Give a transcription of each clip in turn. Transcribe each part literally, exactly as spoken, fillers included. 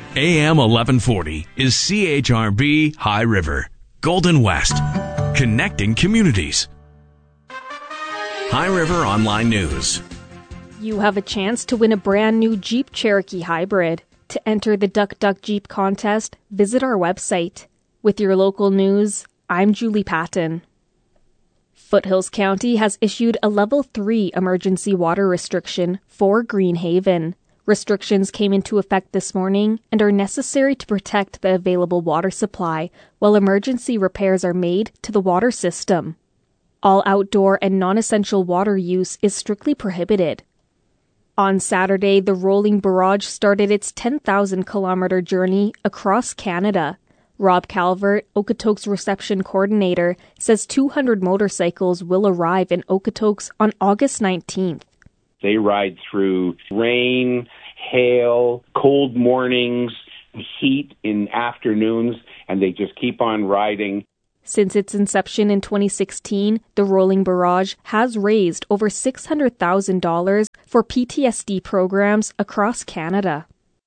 A M eleven forty is C H R B High River, Golden West, connecting communities. High River Online News. You have a chance to win a brand new Jeep Cherokee Hybrid. To enter the Duck Duck Jeep contest, visit our website. With your local news, I'm Julie Patton. Foothills County has issued a Level three emergency water restriction for Greenhaven. Restrictions came into effect this morning and are necessary to protect the available water supply while emergency repairs are made to the water system. All outdoor and non-essential water use is strictly prohibited. On Saturday, the Rolling Barrage started its ten thousand kilometer journey across Canada. Rob Calvert, Okotoks reception coordinator, says two hundred motorcycles will arrive in Okotoks on August nineteenth. They ride through rain, hail, cold mornings, heat in afternoons, and they just keep on riding. Since its inception in twenty sixteen, the Rolling Barrage has raised over six hundred thousand dollars for P T S D programs across Canada.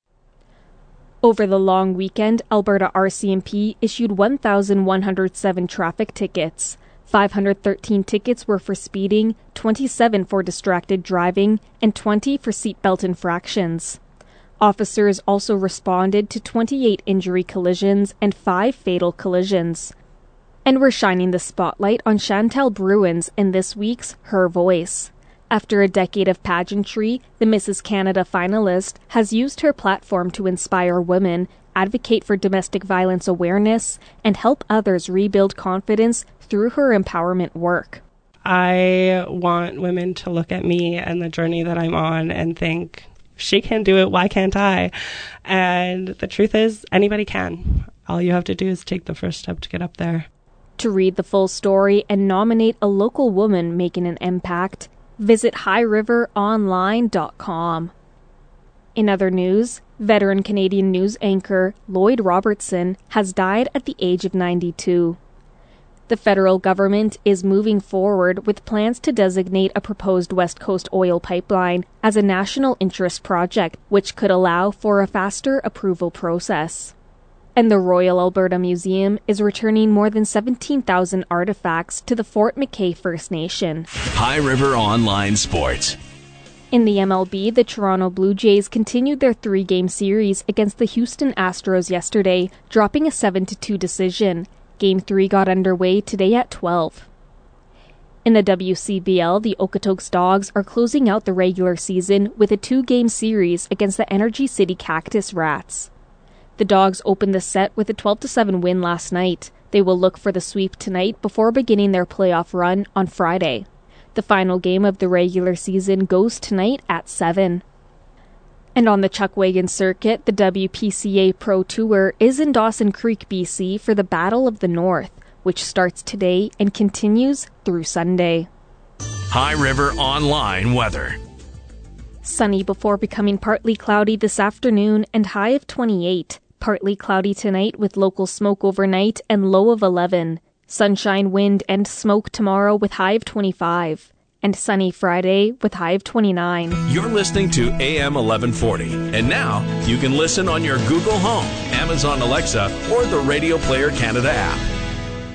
Over the long weekend, Alberta R C M P issued one thousand one hundred seven traffic tickets. five hundred thirteen tickets were for speeding, twenty-seven for distracted driving, and twenty for seatbelt infractions. Officers also responded to twenty-eight injury collisions and five fatal collisions. And we're shining the spotlight on Chantal Bruins in this week's Her Voice. After a decade of pageantry, the Missus Canada finalist has used her platform to inspire women, advocate for domestic violence awareness, and help others rebuild confidence through her empowerment work. I want women to look at me and the journey that I'm on and think, she can do it, why can't I? And the truth is, anybody can. All you have to do is take the first step to get up there. To read the full story and nominate a local woman making an impact, visit high river online dot com. In other news, veteran Canadian news anchor Lloyd Robertson has died at the age of ninety-two. The federal government is moving forward with plans to designate a proposed West Coast oil pipeline as a national interest project, which could allow for a faster approval process. And the Royal Alberta Museum is returning more than seventeen thousand artifacts to the Fort McKay First Nation. High River Online Sports. In the M L B, the Toronto Blue Jays continued their three-game series against the Houston Astros yesterday, dropping a seven to two decision. Game three got underway today at twelve. In the W C B L, the Okotoks Dogs are closing out the regular season with a two-game series against the Energy City Cactus Rats. The Dogs opened the set with a twelve to seven win last night. They will look for the sweep tonight before beginning their playoff run on Friday. The final game of the regular season goes tonight at seven. And on the Chuckwagon circuit, the W P C A Pro Tour is in Dawson Creek, B C for the Battle of the North, which starts today and continues through Sunday. High River Online Weather. Sunny before becoming partly cloudy this afternoon and high of twenty-eight. Partly cloudy tonight with local smoke overnight and low of eleven. Sunshine, wind, and smoke tomorrow with high of twenty-five. And sunny Friday with high of twenty-nine. You're listening to A M eleven forty. And now you can listen on your Google Home, Amazon Alexa, or the Radio Player Canada app.